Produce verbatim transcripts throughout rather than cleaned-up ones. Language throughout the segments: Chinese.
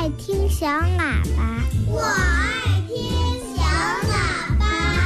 爱听小喇叭， 我爱听小喇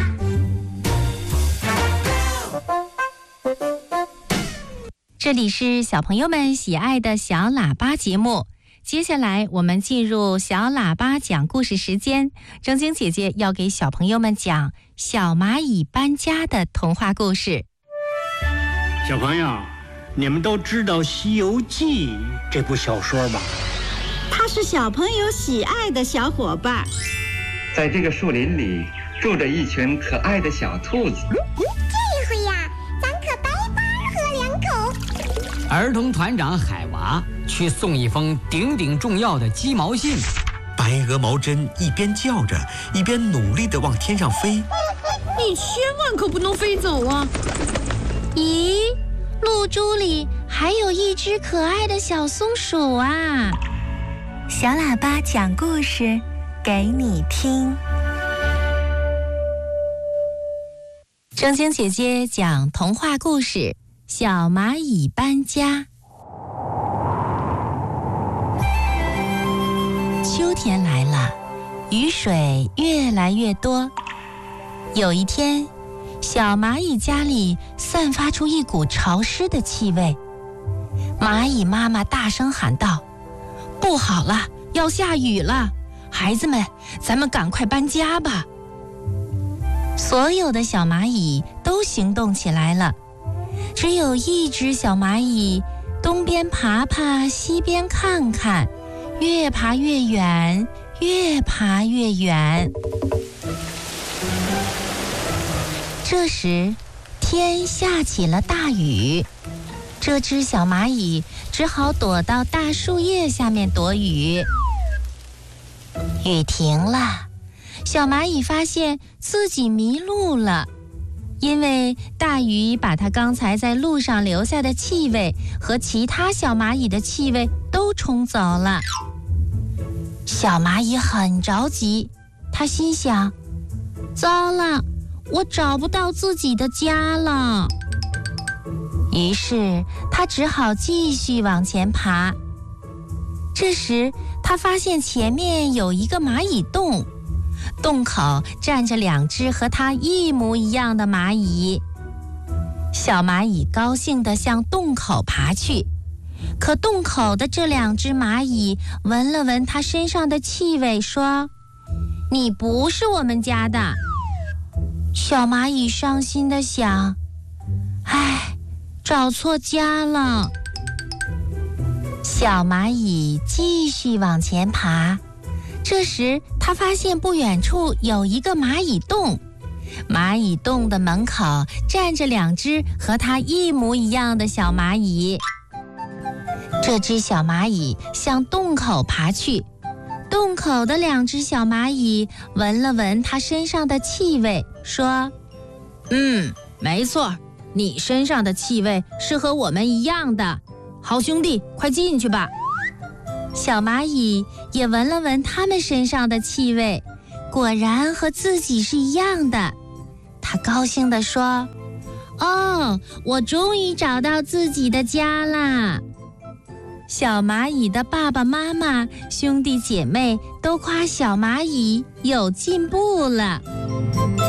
叭。这里是小朋友们喜爱的小喇叭节目，接下来我们进入小喇叭讲故事时间。正晶姐姐要给小朋友们讲小蚂蚁搬家的童话故事。 小朋友，你们都知道《西游记》这部小说吧？ 它是小朋友喜爱的小伙伴。 在这个树林里住着一群可爱的小兔子。 这回呀，咱可白白喝两口。 儿童团长海娃去送一封顶顶重要的鸡毛信。 白鹅毛针一边叫着，一边努力地往天上飞。 你千万可不能飞走啊！ 咦，露珠里还有一只可爱的小松鼠啊！ 小喇叭讲故事给你听。 正晶姐姐讲童话故事《小蚂蚁搬家》。秋天来了，雨水越来越多。有一天，小蚂蚁家里散发出一股潮湿的气味。蚂蚁妈妈大声喊道：不好了，要下雨了，孩子们，咱们赶快搬家吧。所有的小蚂蚁都行动起来了，只有一只小蚂蚁东边爬爬，西边看看，越爬越远，越爬越远。这时，天下起了大雨，这只小蚂蚁只好躲到大树叶下面躲雨。雨停了，小蚂蚁发现自己迷路了，因为大雨把它刚才在路上留下的气味和其他小蚂蚁的气味都冲走了。小蚂蚁很着急，它心想：糟了，我找不到自己的家了。于是他只好继续往前爬。这时他发现前面有一个蚂蚁洞，洞口站着两只和他一模一样的蚂蚁。小蚂蚁高兴地向洞口爬去，可洞口的这两只蚂蚁闻了闻他身上的气味，说：你不是我们家的。小蚂蚁伤心地想：唉，找错家了。小蚂蚁继续往前爬，这时它发现不远处有一个蚂蚁洞，蚂蚁洞的门口站着两只和它一模一样的小蚂蚁。这只小蚂蚁向洞口爬去，洞口的两只小蚂蚁闻了闻它身上的气味，说：嗯，没错，你身上的气味是和我们一样的，好兄弟，快进去吧。小蚂蚁也闻了闻他们身上的气味，果然和自己是一样的。他高兴地说：哦，我终于找到自己的家啦。小蚂蚁的爸爸妈妈、兄弟姐妹都夸小蚂蚁有进步了。